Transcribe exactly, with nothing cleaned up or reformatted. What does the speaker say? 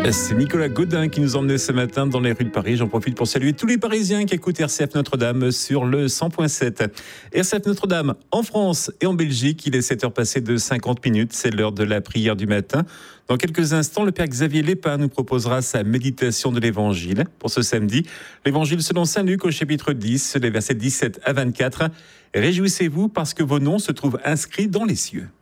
C'est Nicolas Gaudin qui nous emmenait ce matin dans les rues de Paris. J'en profite pour saluer tous les Parisiens qui écoutent R C F Notre-Dame sur le cent point sept. R C F Notre-Dame en France et en Belgique, il est sept heures passées de cinquante minutes. C'est l'heure de la prière du matin. Dans quelques instants, le Père Xavier Lépin nous proposera sa méditation de l'Évangile. Pour ce samedi, l'Évangile selon saint Luc au chapitre dix, les versets dix-sept à vingt-quatre. Réjouissez-vous parce que vos noms se trouvent inscrits dans les cieux.